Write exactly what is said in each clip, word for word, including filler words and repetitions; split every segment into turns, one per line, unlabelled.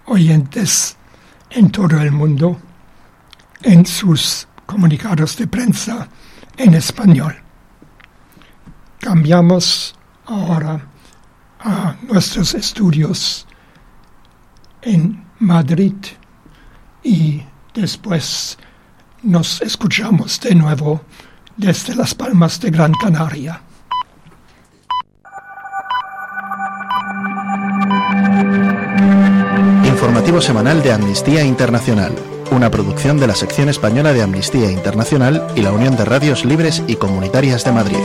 oyentes en todo el mundo en sus comunicados de prensa en español. Cambiamos ahora a nuestros estudios en Madrid y después nos escuchamos de nuevo desde Las Palmas de Gran Canaria.
Informativo semanal de Amnistía Internacional, una producción de la sección española de Amnistía Internacional y la Unión de Radios Libres y Comunitarias de Madrid.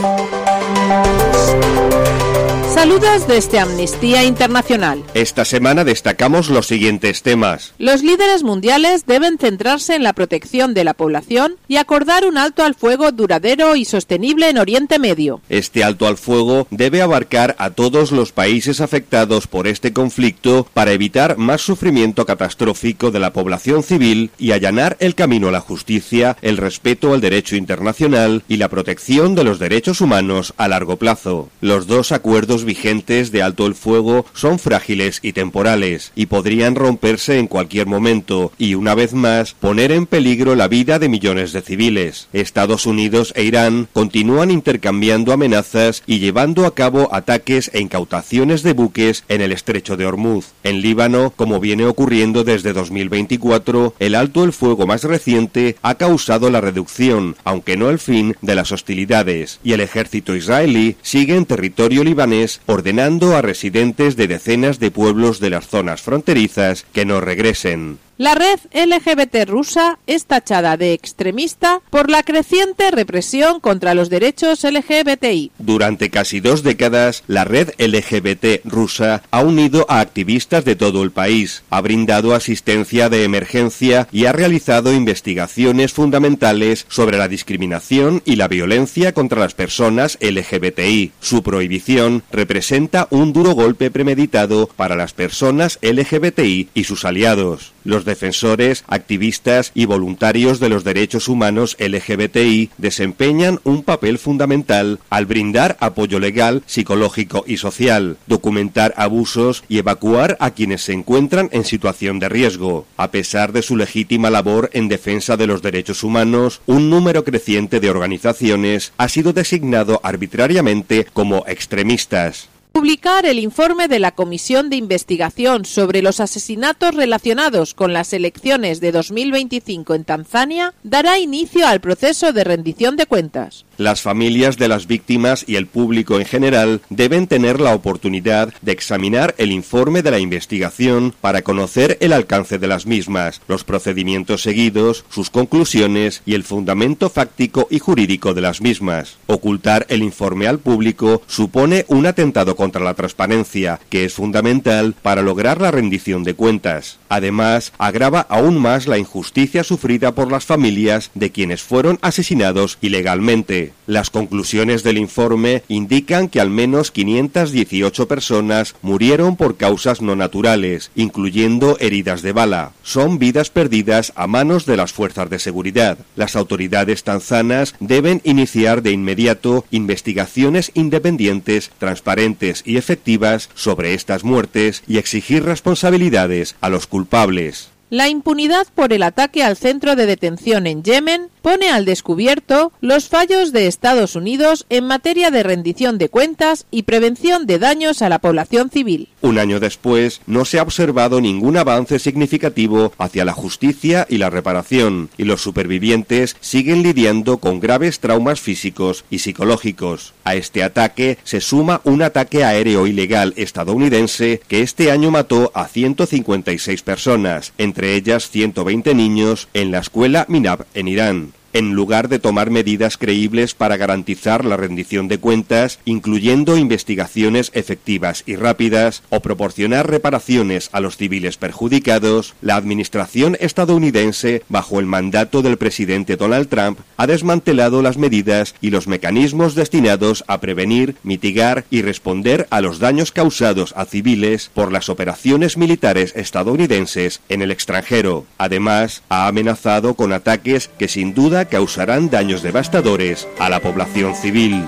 Saludos desde Amnistía Internacional.
Esta semana destacamos los siguientes temas.
Los líderes mundiales deben centrarse en la protección de la población y acordar un alto al fuego duradero y sostenible en Oriente Medio.
Este alto al fuego debe abarcar a todos los países afectados por este conflicto para evitar más sufrimiento catastrófico de la población civil y allanar el camino a la justicia, el respeto al derecho internacional y la protección de los derechos humanos a largo plazo. Los dos acuerdos vigentes de alto el fuego son frágiles y temporales y podrían romperse en cualquier momento y, una vez más, poner en peligro la vida de millones de civiles. Estados Unidos e Irán continúan intercambiando amenazas y llevando a cabo ataques e incautaciones de buques en el estrecho de Hormuz. En Líbano, como viene ocurriendo desde dos mil veinticuatro, el alto el fuego más reciente ha causado la reducción, aunque no el fin, de las hostilidades, y el ejército israelí sigue en territorio libanés ordenando a residentes de decenas de pueblos de las zonas fronterizas que no regresen.
La red L G B T rusa es tachada de extremista por la creciente represión contra los derechos L G B T I.
Durante casi dos décadas, la red L G B T rusa ha unido a activistas de todo el país, ha brindado asistencia de emergencia y ha realizado investigaciones fundamentales sobre la discriminación y la violencia contra las personas L G B T I. Su prohibición representa un duro golpe premeditado para las personas L G B T I y sus aliados. Los defensores, activistas y voluntarios de los derechos humanos L G B T I desempeñan un papel fundamental al brindar apoyo legal, psicológico y social, documentar abusos y evacuar a quienes se encuentran en situación de riesgo. A pesar de su legítima labor en defensa de los derechos humanos, un número creciente de organizaciones ha sido designado arbitrariamente como extremistas.
Publicar el informe de la Comisión de Investigación sobre los asesinatos relacionados con las elecciones de dos mil veinticinco en Tanzania dará inicio al proceso de rendición de cuentas.
Las familias de las víctimas y el público en general deben tener la oportunidad de examinar el informe de la investigación para conocer el alcance de las mismas, los procedimientos seguidos, sus conclusiones y el fundamento fáctico y jurídico de las mismas. Ocultar el informe al público supone un atentado contra la transparencia, que es fundamental para lograr la rendición de cuentas. Además, agrava aún más la injusticia sufrida por las familias de quienes fueron asesinados ilegalmente. Las conclusiones del informe indican que al menos quinientas dieciocho personas murieron por causas no naturales, incluyendo heridas de bala. Son vidas perdidas a manos de las fuerzas de seguridad. Las autoridades tanzanas deben iniciar de inmediato investigaciones independientes, transparentes y efectivas sobre estas muertes y exigir responsabilidades a los culpables.
La impunidad por el ataque al centro de detención en Yemen pone al descubierto los fallos de Estados Unidos en materia de rendición de cuentas y prevención de daños a la población civil.
Un año después, no se ha observado ningún avance significativo hacia la justicia y la reparación, y los supervivientes siguen lidiando con graves traumas físicos y psicológicos. A este ataque se suma un ataque aéreo ilegal estadounidense que este año mató a ciento cincuenta y seis personas, entre ellas ciento veinte niños, en la escuela Minab en Irán. En lugar de tomar medidas creíbles para garantizar la rendición de cuentas, incluyendo investigaciones efectivas y rápidas, o proporcionar reparaciones a los civiles perjudicados, la administración estadounidense, bajo el mandato del presidente Donald Trump, ha desmantelado las medidas y los mecanismos destinados a prevenir, mitigar y responder a los daños causados a civiles por las operaciones militares estadounidenses en el extranjero. Además, ha amenazado con ataques que sin duda causarán daños devastadores a la población civil.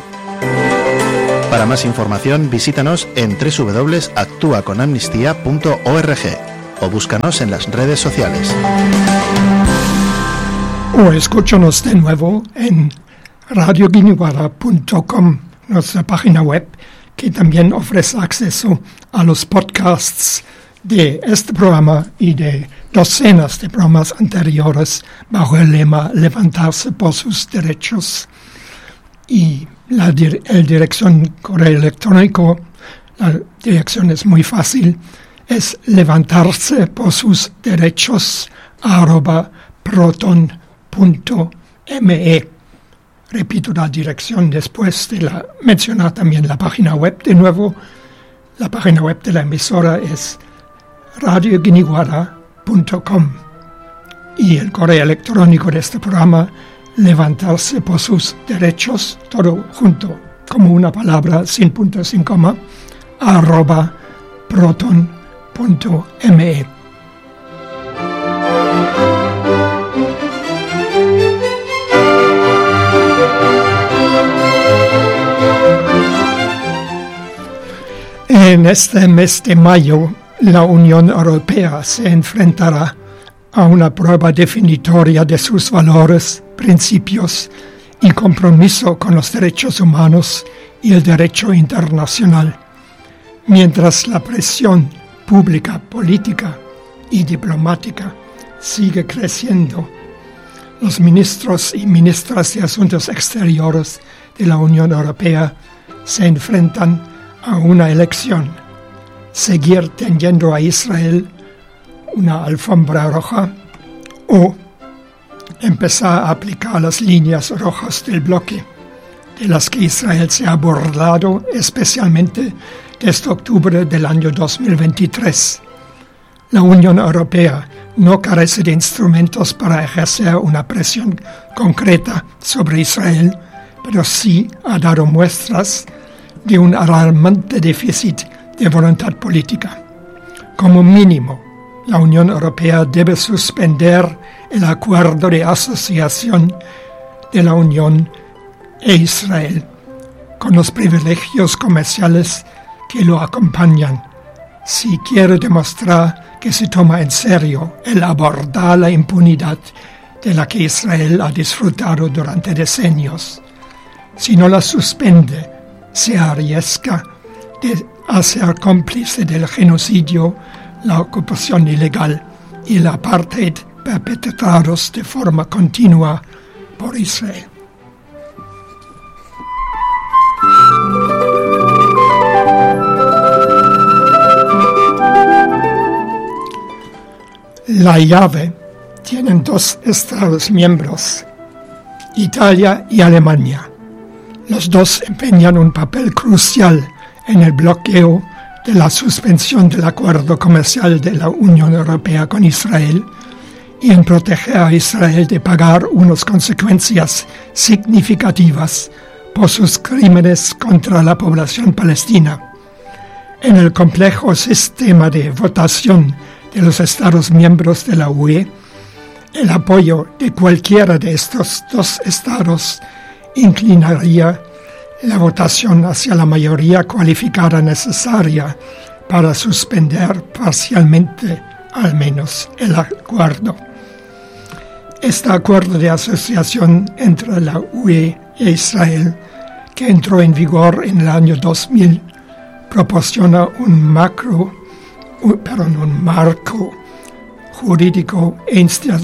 Para más información, visítanos en doble u doble u doble u punto actúa con amnistía punto org. o búscanos en las redes sociales.
O escúchanos de nuevo en radio guiniguara punto com, nuestra página web, que también ofrece acceso a los podcasts de este programa y de docenas de programas anteriores bajo el lema Levantarse por sus derechos. Y la dir- el dirección correo electrónico, la dirección es muy fácil, es levantarse por sus derechos arroba proton punto me. Repito la dirección después de la, mencionar también la página web de nuevo. La página web de la emisora es radio guiniguara punto com y el correo electrónico de este programa, levantarse por sus derechos, todo junto, como una palabra, sin punto, sin coma, arroba proton punto me. En este mes de mayo, la Unión Europea se enfrentará a una prueba definitoria de sus valores, principios y compromiso con los derechos humanos y el derecho internacional. Mientras la presión pública, política y diplomática sigue creciendo, los ministros y ministras de Asuntos Exteriores de la Unión Europea se enfrentan a una elección: seguir tendiendo a Israel una alfombra roja o empezar a aplicar las líneas rojas del bloque, de las que Israel se ha burlado especialmente desde octubre del año dos mil veintitrés. La Unión Europea no carece de instrumentos para ejercer una presión concreta sobre Israel, pero sí ha dado muestras de un alarmante déficit de voluntad política. Como mínimo, la Unión Europea debe suspender el acuerdo de asociación de la Unión e Israel, con los privilegios comerciales que lo acompañan, si quiere demostrar que se toma en serio el abordar la impunidad de la que Israel ha disfrutado durante decenios. Si no la suspende, se arriesga de a ser cómplice del genocidio, la ocupación ilegal y el apartheid perpetrados de forma continua por Israel. La llave tienen dos Estados miembros, Italia y Alemania. Los dos empeñan un papel crucial en el bloqueo de la suspensión del acuerdo comercial de la Unión Europea con Israel y en proteger a Israel de pagar unas consecuencias significativas por sus crímenes contra la población palestina. En el complejo sistema de votación de los Estados miembros de la U E, el apoyo de cualquiera de estos dos estados inclinaría la votación hacia la mayoría cualificada necesaria para suspender parcialmente, al menos, el acuerdo. Este acuerdo de asociación entre la U E e Israel, que entró en vigor en el año dos mil, proporciona un macro, un, perdón, un marco jurídico e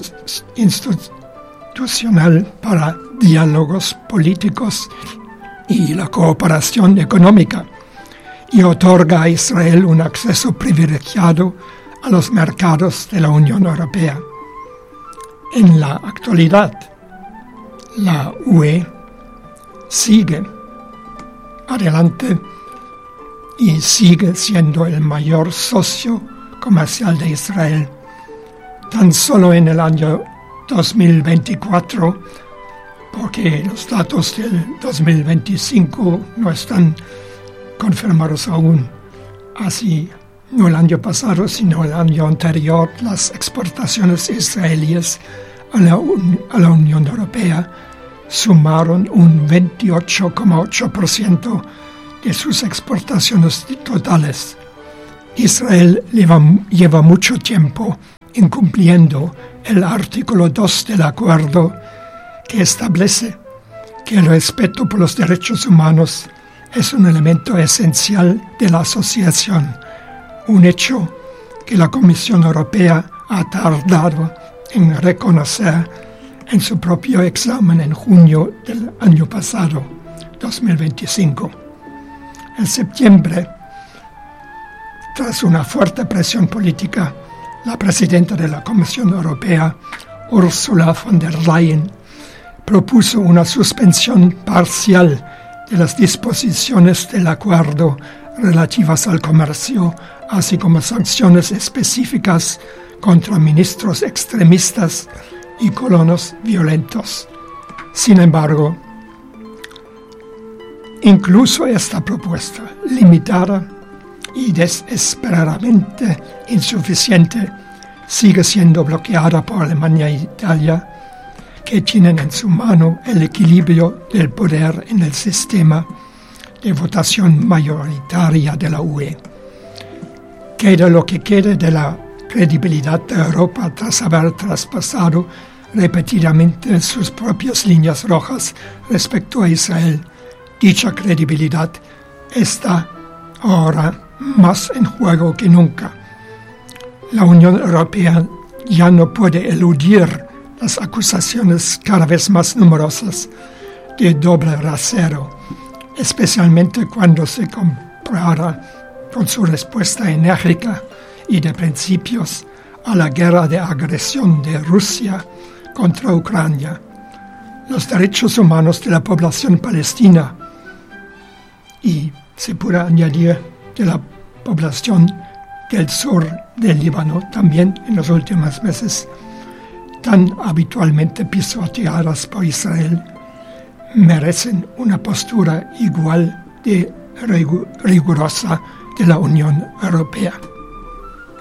institucional para diálogos políticos y la cooperación económica, y otorga a Israel un acceso privilegiado a los mercados de la Unión Europea. En la actualidad, la U E sigue adelante y sigue siendo el mayor socio comercial de Israel. Tan solo en el año dos mil veinticuatro, porque los datos del dos mil veinticinco no están confirmados aún, así no el año pasado, sino el año anterior, las exportaciones israelíes a la, a la Unión Europea sumaron un veintiocho coma ocho por ciento de sus exportaciones totales. Israel lleva, lleva mucho tiempo incumpliendo el artículo dos del acuerdo que establece que el respeto por los derechos humanos es un elemento esencial de la asociación, un hecho que la Comisión Europea ha tardado en reconocer en su propio examen en junio del año pasado, dos mil veinticinco. En septiembre, tras una fuerte presión política, la presidenta de la Comisión Europea, Ursula von der Leyen, propuso una suspensión parcial de las disposiciones del acuerdo relativas al comercio, así como sanciones específicas contra ministros extremistas y colonos violentos. Sin embargo, incluso esta propuesta, limitada y desesperadamente insuficiente, sigue siendo bloqueada por Alemania e Italia, que tienen en su mano el equilibrio del poder en el sistema de votación mayoritaria de la U E. Quede lo que quede de la credibilidad de Europa tras haber traspasado repetidamente sus propias líneas rojas respecto a Israel. Dicha credibilidad está ahora más en juego que nunca. La Unión Europea ya no puede eludir las acusaciones cada vez más numerosas de doble rasero, especialmente cuando se compara con su respuesta enérgica y de principios a la guerra de agresión de Rusia contra Ucrania. Los derechos humanos de la población palestina y, se puede añadir, de la población del sur del Líbano, también en los últimos meses, tan habitualmente pisoteadas por Israel, merecen una postura igual de rigurosa de la Unión Europea.